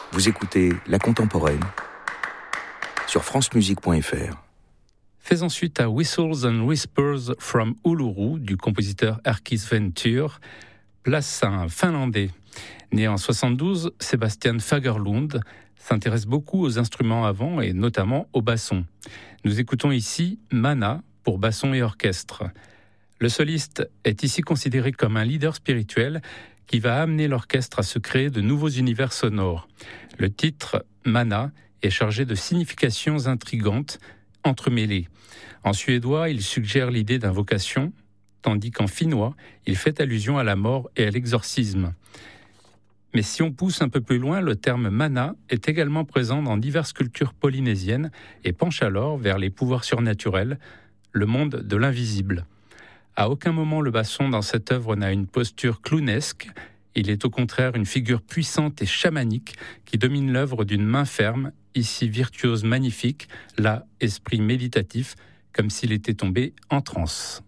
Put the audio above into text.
Vous écoutez La Contemporaine sur francemusique.fr. Faisons suite à Whistles and Whispers from Uluru du compositeur Erkki Ventur, place à un Finlandais. Né en 72, Sebastian Fagerlund s'intéresse beaucoup aux instruments à vent et notamment au basson. Nous écoutons ici Mana pour basson et orchestre. Le soliste est ici considéré comme un leader spirituel qui va amener l'orchestre à se créer de nouveaux univers sonores. Le titre Mana est chargé de significations intrigantes entremêlées. En suédois, il suggère l'idée d'invocation, tandis qu'en finnois, il fait allusion à la mort et à l'exorcisme. Mais si on pousse un peu plus loin, le terme mana est également présent dans diverses cultures polynésiennes et penche alors vers les pouvoirs surnaturels, le monde de l'invisible. À aucun moment le basson dans cette œuvre n'a une posture clownesque, il est au contraire une figure puissante et chamanique qui domine l'œuvre d'une main ferme, ici virtuose magnifique, là esprit méditatif, comme s'il était tombé en transe.